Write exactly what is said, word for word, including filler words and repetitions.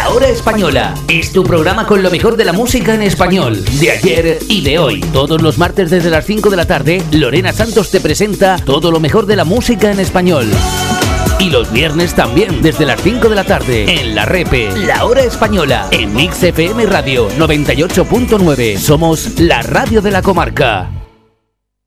La Hora Española es tu programa con lo mejor de la música en español, de ayer y de hoy. Todos los martes desde las cinco de la tarde, Lorena Santos te presenta todo lo mejor de la música en español. Y los viernes también, desde las cinco de la tarde, en La Repe, La Hora Española, en Mix F M Radio noventa y ocho punto nueve. Somos la radio de la comarca.